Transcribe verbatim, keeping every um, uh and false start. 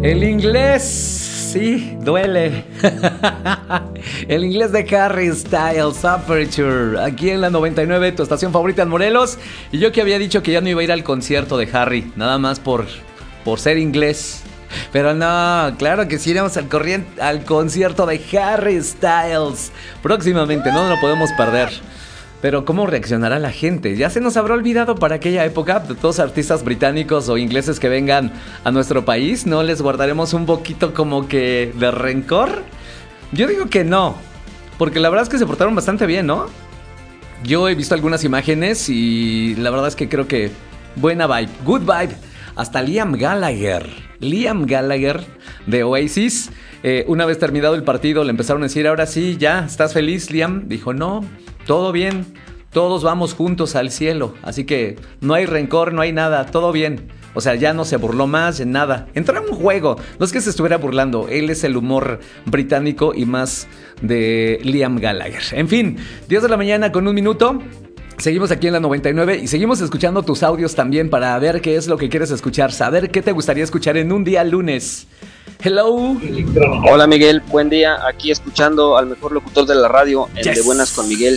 El inglés, sí, duele. El inglés de Harry Styles, Aperture, aquí en la noventa y nueve, tu estación favorita en Morelos. Y yo que había dicho que ya no iba a ir al concierto de Harry, nada más por, por ser inglés. Pero no, claro que sí iremos al, corriente, al concierto de Harry Styles próximamente, no nos lo podemos perder. Pero ¿cómo reaccionará la gente? ¿Ya se nos habrá olvidado para aquella época de todos artistas británicos o ingleses que vengan a nuestro país? ¿No les guardaremos un poquito como que de rencor? Yo digo que no, porque la verdad es que se portaron bastante bien, ¿no? Yo he visto algunas imágenes y la verdad es que creo que buena vibe, good vibe. Hasta Liam Gallagher, Liam Gallagher de Oasis, eh, una vez terminado el partido le empezaron a decir, ahora sí, ya, ¿estás feliz, Liam? Dijo, no, todo bien, todos vamos juntos al cielo, así que no hay rencor, no hay nada, todo bien. O sea, ya no se burló más, nada. Entró en un juego, no es que se estuviera burlando, él es el humor británico y más de Liam Gallagher. En fin, diez de la mañana con un minuto. Seguimos aquí en la noventa y nueve y seguimos escuchando tus audios también para ver qué es lo que quieres escuchar, saber qué te gustaría escuchar en un día lunes. Hello. Hola Miguel, buen día, aquí escuchando al mejor locutor de la radio, en yes. De Buenas con Miguel.